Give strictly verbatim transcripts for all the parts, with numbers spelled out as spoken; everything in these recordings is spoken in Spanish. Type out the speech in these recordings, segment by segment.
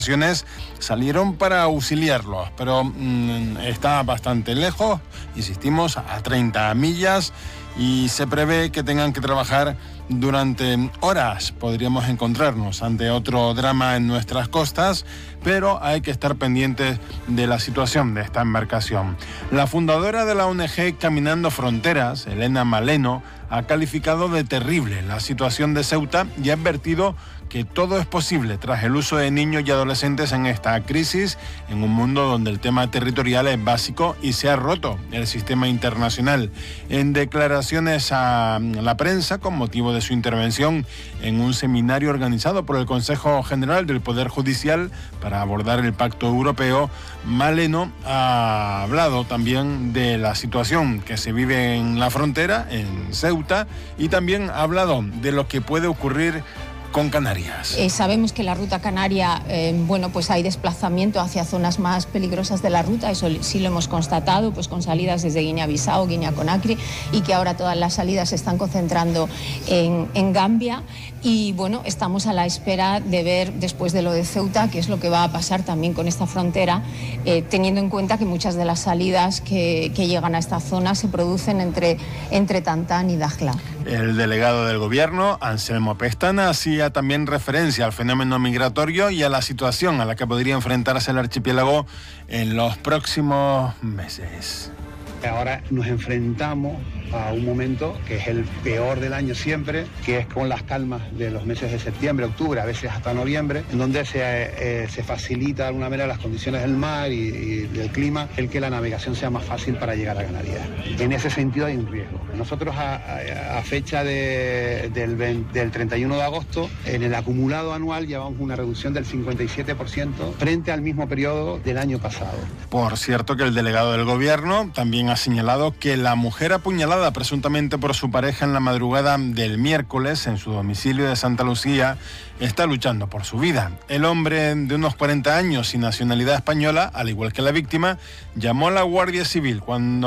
salieron para auxiliarlos, pero mmm, está bastante lejos, insistimos, a treinta millas, y se prevé que tengan que trabajar durante horas. Podríamos encontrarnos ante otro drama en nuestras costas, pero hay que estar pendientes de la situación de esta embarcación. La fundadora de la O N G Caminando Fronteras, Elena Maleno, ha calificado de terrible la situación de Ceuta y ha advertido que todo es posible tras el uso de niños y adolescentes en esta crisis, en un mundo donde el tema territorial es básico y se ha roto el sistema internacional. En declaraciones a la prensa con motivo de su intervención en un seminario organizado por el Consejo General del Poder Judicial para abordar el Pacto Europeo, Maleno ha hablado también de la situación que se vive en la frontera, en Ceuta, y también ha hablado de lo que puede ocurrir con Canarias. Eh, sabemos que la ruta canaria, eh, bueno, pues hay desplazamiento hacia zonas más peligrosas de la ruta, eso sí lo hemos constatado, pues con salidas desde Guinea-Bissau, Guinea-Conakry, y que ahora todas las salidas se están concentrando en, en Gambia. Y bueno, estamos a la espera de ver, después de lo de Ceuta, qué es lo que va a pasar también con esta frontera, eh, teniendo en cuenta que muchas de las salidas que, que llegan a esta zona se producen entre, entre Tantán y Dakhla. El delegado del gobierno, Anselmo Pestana, hacía también referencia al fenómeno migratorio y a la situación a la que podría enfrentarse el archipiélago en los próximos meses. Ahora nos enfrentamos a un momento que es el peor del año siempre, que es con las calmas de los meses de septiembre, octubre, a veces hasta noviembre, en donde se, eh, se facilita de alguna manera las condiciones del mar y, y del clima, el que la navegación sea más fácil para llegar a Canarias. En ese sentido hay un riesgo. Nosotros a, a, a fecha de, del, veinte, del treinta y uno de agosto, en el acumulado anual llevamos una reducción del cincuenta y siete por ciento frente al mismo periodo del año pasado. Por cierto que el delegado del gobierno también ha señalado que la mujer apuñalada presuntamente por su pareja en la madrugada del miércoles en su domicilio de Santa Lucía está luchando por su vida. El hombre de unos cuarenta años y nacionalidad española, al igual que la víctima, llamó a la Guardia Civil cuando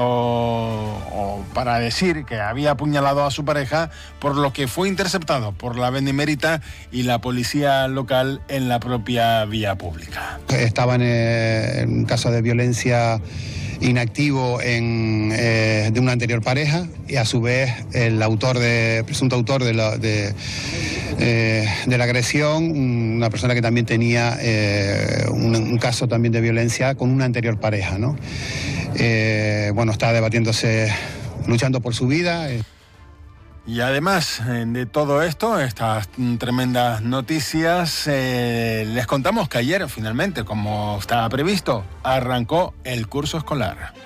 o para decir que había apuñalado a su pareja, por lo que fue interceptado por la Benemérita y la policía local en la propia vía pública. Estaban en un caso de violencia inactivo en, eh, de una anterior pareja, y a su vez el autor de, presunto autor de la, de, eh, de la agresión, una persona que también tenía eh, un, un caso también de violencia con una anterior pareja, ¿no? Eh, bueno, está debatiéndose, luchando por su vida. Eh. Y además de todo esto, estas tremendas noticias, eh, les contamos que ayer, finalmente, como estaba previsto, arrancó el curso escolar.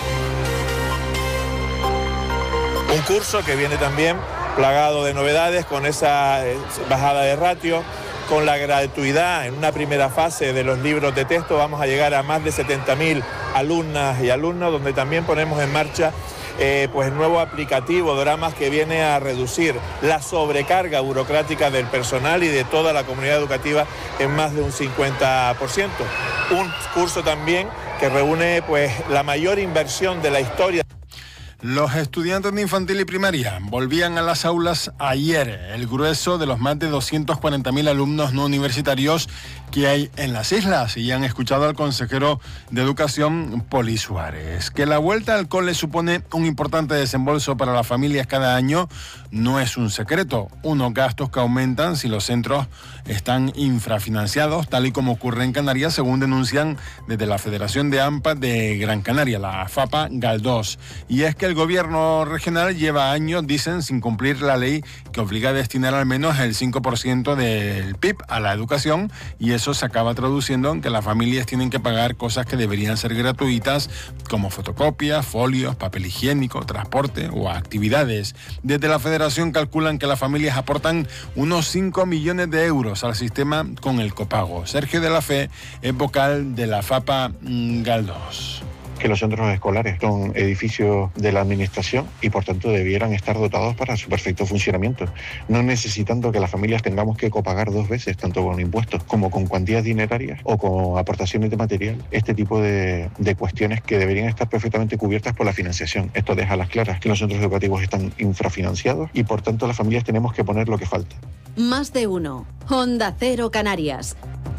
Un curso que viene también plagado de novedades, con esa bajada de ratio, con la gratuidad en una primera fase de los libros de texto. Vamos a llegar a más de setenta mil alumnas y alumnos, donde también ponemos en marcha Eh, pues el nuevo aplicativo Dramas, que viene a reducir la sobrecarga burocrática del personal y de toda la comunidad educativa en más de un cincuenta por ciento. Un curso también que reúne pues la mayor inversión de la historia. Los estudiantes de infantil y primaria volvían a las aulas ayer, el grueso de los más de doscientos cuarenta mil alumnos no universitarios que hay en las islas, y han escuchado al consejero de Educación, Poli Suárez. Que la vuelta al cole supone un importante desembolso para las familias cada año no es un secreto, unos gastos que aumentan si los centros están infrafinanciados, tal y como ocurre en Canarias, según denuncian desde la Federación de AMPA de Gran Canaria, la FAPA Galdós. Y es que el gobierno regional lleva años, dicen, sin cumplir la ley que obliga a destinar al menos el cinco por ciento del P I B a la educación, y eso se acaba traduciendo en que las familias tienen que pagar cosas que deberían ser gratuitas, como fotocopias, folios, papel higiénico, transporte o actividades. Desde la federación calculan que las familias aportan unos cinco millones de euros al sistema con el copago. Sergio de la Fe es vocal de la FAPA Galdós. Que los centros escolares son edificios de la administración y por tanto debieran estar dotados para su perfecto funcionamiento, no necesitando que las familias tengamos que copagar dos veces, tanto con impuestos como con cuantías dinerarias o con aportaciones de material, este tipo de, de cuestiones que deberían estar perfectamente cubiertas por la financiación. Esto deja a las claras que los centros educativos están infrafinanciados y por tanto las familias tenemos que poner lo que falta. Más de uno. Onda Cero Canarias.